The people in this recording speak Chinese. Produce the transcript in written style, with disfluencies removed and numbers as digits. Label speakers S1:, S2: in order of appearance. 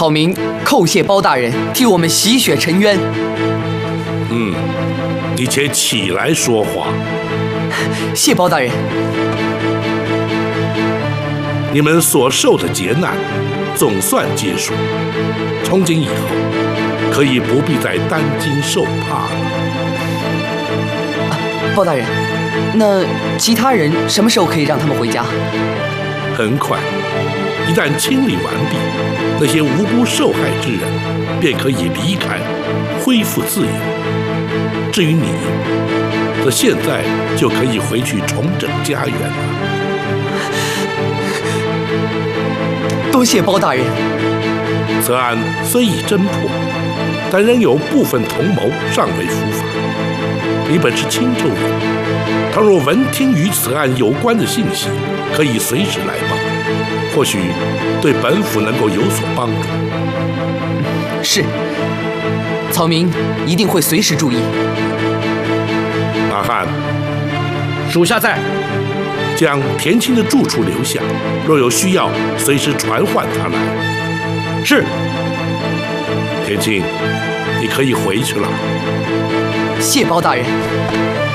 S1: 草民叩谢包大人替我们洗雪沉冤。
S2: 你且起来说话。
S1: 谢包大人。
S2: 你们所受的劫难，总算结束。从今以后，可以不必再担惊受怕了。
S1: 包大人，那其他人什么时候可以让他们回家？
S2: 很快，一旦清理完毕，那些无辜受害之人便可以离开，恢复自由。至于你，则现在就可以回去重整家园了。
S1: 多谢包大人。
S2: 此案虽已侦破，但仍有部分同谋尚未伏法。你本是青州人，倘若闻听与此案有关的信息，可以随时来报，或许对本府能够有所帮助。
S1: 是，草民一定会随时注意。
S2: 马汉，
S3: 属下在。
S2: 将田青的住处留下，若有需要，随时传唤他来。
S3: 是。
S2: 田青，你可以回去了。
S1: 谢包大人。